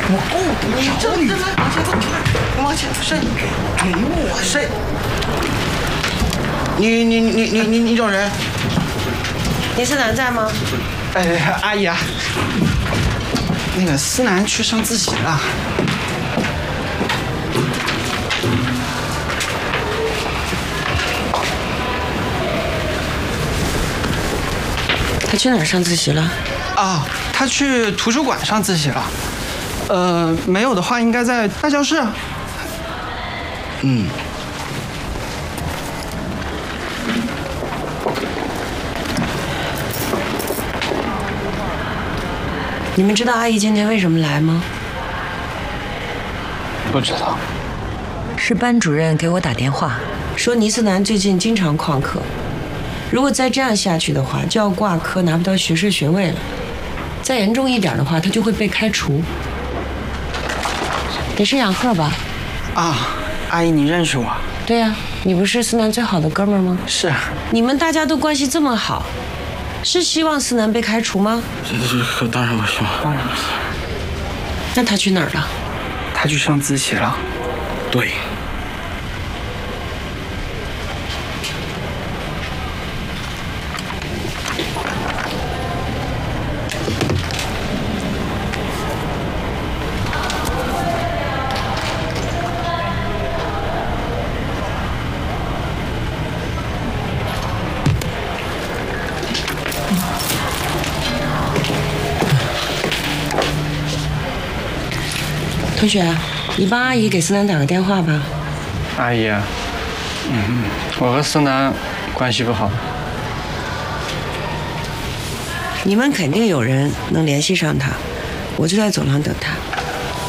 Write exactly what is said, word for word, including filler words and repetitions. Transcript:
我够不着你。往前走，往前伸，给我伸。你你你你你你找人？ 李思南在吗？ 哎，阿姨啊，那个思南去上自习了。 他去哪儿上自习了？ 啊，他去图书馆上自习了。呃，没有的话，应该在大教室。嗯。 你们知道阿姨今天为什么来吗？ 不知道。 是班主任给我打电话， 说倪思南最近经常旷课，如果再这样下去的话，就要挂科，拿不到学士学位了。再严重一点的话，他就会被开除。你是杨鹤吧？ 啊，阿姨，你认识我？ 对呀、啊，你不是思南最好的哥们儿吗？ 是。 你们大家都关系这么好，是希望思南被开除吗？ 这这当然不希望。当然不希望。 那他去哪儿了？ 他去上自习了。对。 同学，你帮阿姨给思南打个电话吧。 阿姨，嗯，我和思南关系不好。 你们肯定有人能联系上他，我就在走廊等他。